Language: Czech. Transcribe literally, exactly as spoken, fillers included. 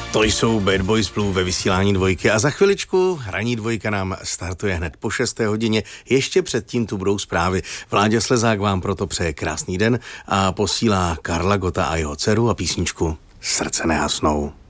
To jsou Bad Boys Blue ve vysílání Dvojky a za chviličku ranní Dvojka nám startuje hned po šesté hodině. Ještě předtím tu budou zprávy. Vláďa Slezák vám proto přeje krásný den a posílá Karla Gota a jeho dceru a písničku Srdce nehasnou.